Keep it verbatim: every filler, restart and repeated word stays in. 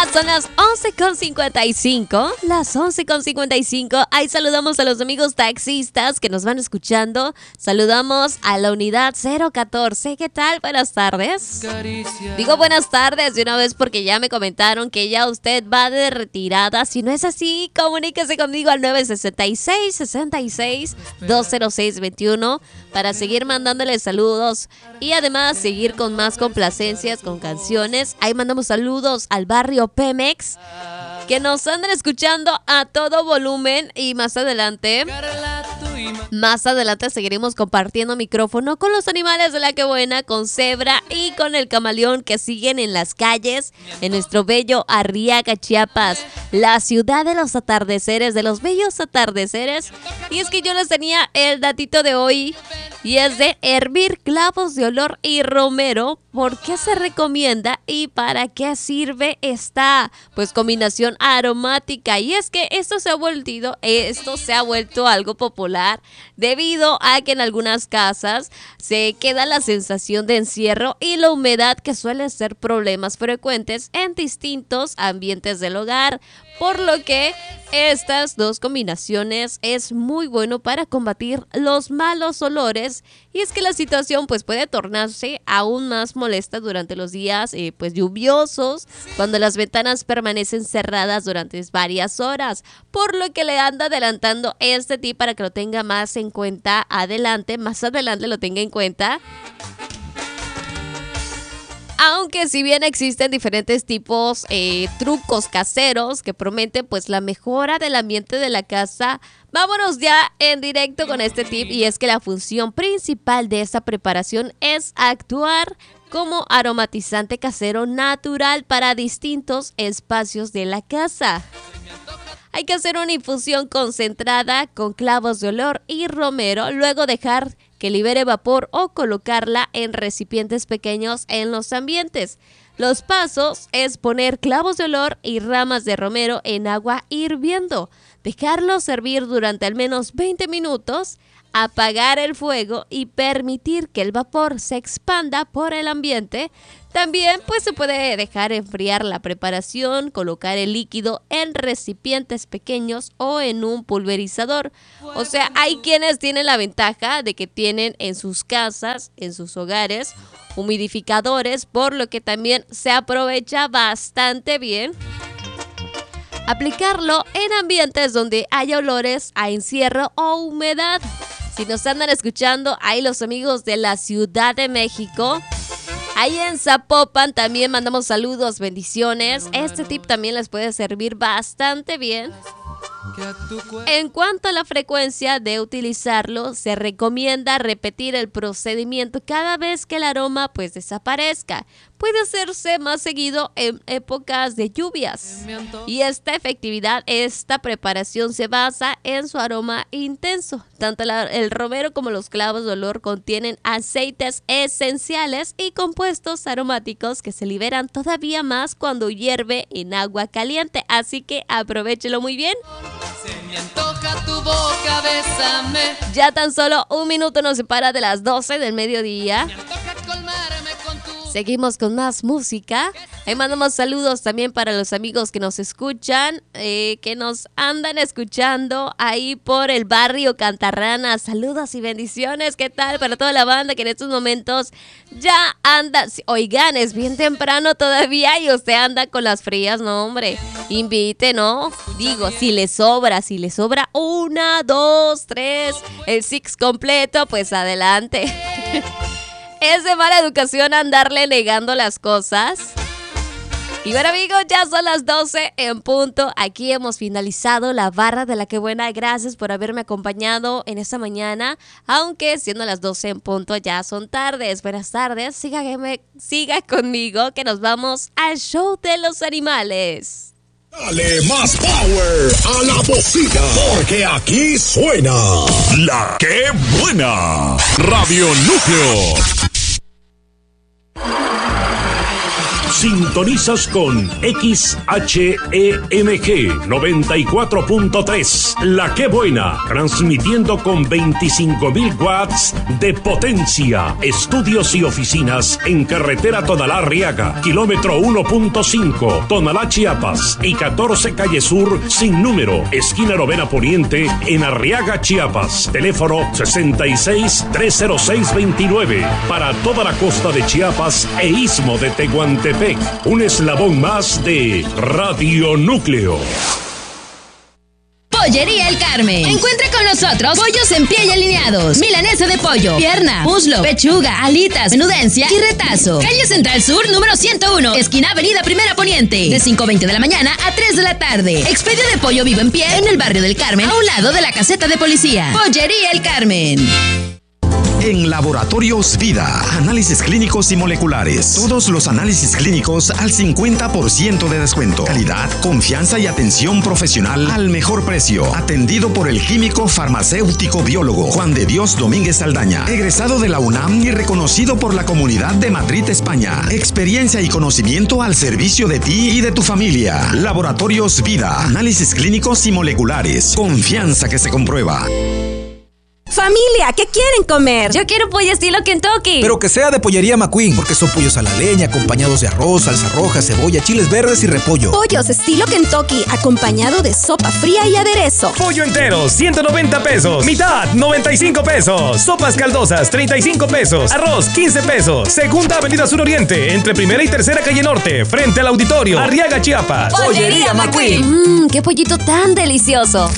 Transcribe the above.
Son las once con cincuenta y cinco, las once con cincuenta y cinco. Ahí saludamos a los amigos taxistas que nos van escuchando. Saludamos a la unidad cero catorce. ¿Qué tal? Buenas tardes. Digo buenas tardes de una vez porque ya me comentaron que ya usted va de retirada. Si no es así, comuníquese conmigo al nueve seis seis, seis seis, dos cero seis dos uno para seguir mandándole saludos y además seguir con más complacencias, con canciones. Ahí mandamos saludos al barrio Pemex, que nos andan escuchando a todo volumen, y más adelante, más adelante seguiremos compartiendo micrófono con los animales de la que buena, con Zebra y con el camaleón que siguen en las calles en nuestro bello Arriaga, Chiapas, la ciudad de los atardeceres, de los bellos atardeceres. Y es que yo les tenía el datito de hoy y es de hervir clavos de olor y romero. ¿Por qué se recomienda y para qué sirve esta pues combinación aromática? Y es que esto se ha vuelto, esto se ha vuelto algo popular debido a que en algunas casas se queda la sensación de encierro y la humedad, que suelen ser problemas frecuentes en distintos ambientes del hogar, por lo que estas dos combinaciones es muy bueno para combatir los malos olores. Y es que la situación pues puede tornarse aún más molesta durante los días eh, pues lluviosos, cuando las ventanas permanecen cerradas durante varias horas, por lo que le anda adelantando este tip para que lo tenga más en cuenta adelante, más adelante lo tenga en cuenta. Aunque si bien existen diferentes tipos, eh, trucos caseros que prometen pues la mejora del ambiente de la casa, vámonos ya en directo con este tip, y es que la función principal de esta preparación es actuar como aromatizante casero natural para distintos espacios de la casa. Hay que hacer una infusión concentrada con clavos de olor y romero, luego dejar que libere vapor o colocarla en recipientes pequeños en los ambientes. Los pasos es poner clavos de olor y ramas de romero en agua hirviendo, dejarlos hervir durante al menos veinte minutos, apagar el fuego y permitir que el vapor se expanda por el ambiente. También pues se puede dejar enfriar la preparación, colocar el líquido en recipientes pequeños o en un pulverizador. O sea, hay quienes tienen la ventaja de que tienen en sus casas, en sus hogares, humidificadores, por lo que también se aprovecha bastante bien aplicarlo en ambientes donde haya olores a encierro o humedad. Si nos andan escuchando, ahí los amigos de la Ciudad de México, ahí en Zapopan también mandamos saludos, bendiciones. Este tip también les puede servir bastante bien. En cuanto a la frecuencia de utilizarlo, se recomienda repetir el procedimiento cada vez que el aroma pues desaparezca. Puede hacerse más seguido en épocas de lluvias. Y esta efectividad, esta preparación se basa en su aroma intenso. Tanto la, el romero como los clavos de olor contienen aceites esenciales y compuestos aromáticos que se liberan todavía más cuando hierve en agua caliente. Así que aprovéchelo muy bien. Se me antoja tu boca, bésame. Ya tan solo un minuto nos separa de las doce del mediodía. Me antoja colmarme con tu... Seguimos con más música. Ahí mandamos saludos también para los amigos que nos escuchan, eh, que nos andan escuchando ahí por el barrio Cantarrana. Saludos y bendiciones. ¿Qué tal para toda la banda que en estos momentos ya anda? Oigan, es bien temprano todavía y usted anda con las frías, no hombre. Invite, ¿no? Digo, si le sobra, si le sobra una, dos, tres, el six completo, pues adelante. Es de mala educación andarle negando las cosas. Y bueno, amigos, ya son las doce en punto. Aquí hemos finalizado la barra de la que buena. Gracias por haberme acompañado en esta mañana. Aunque siendo las doce en punto ya son tardes. Buenas tardes. Sígame, siga conmigo que nos vamos al show de los animales. Dale más power a la bocina, porque aquí suena La Que Buena, Radio Núcleo. Sintonizas con X H E M G noventa y cuatro punto tres. La Que Buena, transmitiendo con veinticinco mil watts de potencia. Estudios y oficinas en carretera Tonalá-Arriaga, kilómetro uno punto cinco, Tonalá, Chiapas, y catorce Calle Sur sin número, esquina Novena Poniente, en Arriaga, Chiapas. Teléfono sesenta y seis, trescientos seis, veintinueve. Para toda la costa de Chiapas e Istmo de Tehuantepec. Un eslabón más de Radio Núcleo. Pollería El Carmen. Encuentra con nosotros pollos en pie y alineados, milanesa de pollo, pierna, muslo, pechuga, alitas, menudencia y retazo. Calle Central Sur, número ciento uno, esquina Avenida Primera Poniente, de cinco veinte de la mañana a tres de la tarde. Expedio de pollo vivo en pie en el barrio del Carmen, a un lado de la caseta de policía. Pollería El Carmen. En Laboratorios Vida, análisis clínicos y moleculares. Todos los análisis clínicos al cincuenta por ciento de descuento. Calidad, confianza y atención profesional al mejor precio. Atendido por el químico farmacéutico biólogo Juan de Dios Domínguez Saldaña, egresado de la UNAM y reconocido por la comunidad de Madrid, España. Experiencia y conocimiento al servicio de ti y de tu familia. Laboratorios Vida, análisis clínicos y moleculares. Confianza que se comprueba. Familia, ¿qué quieren comer? Yo quiero pollo estilo Kentucky. Pero que sea de Pollería McQueen, porque son pollos a la leña, acompañados de arroz, salsa roja, cebolla, chiles verdes y repollo. Pollos estilo Kentucky, acompañado de sopa fría y aderezo. Pollo entero, ciento noventa pesos. Mitad, noventa y cinco pesos. Sopas caldosas, treinta y cinco pesos. Arroz, quince pesos. Segunda Avenida Sur Oriente, entre primera y tercera calle Norte, frente al auditorio. Arriaga, Chiapas. Pollería McQueen. Mmm, qué pollito tan delicioso.